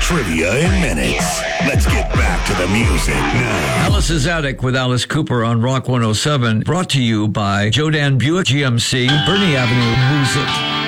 Trivia in minutes. Let's get back to the music now. Alice's Attic with Alice Cooper on Rock 107, brought to you by Jodan Buick GMC, Bernie Avenue Music.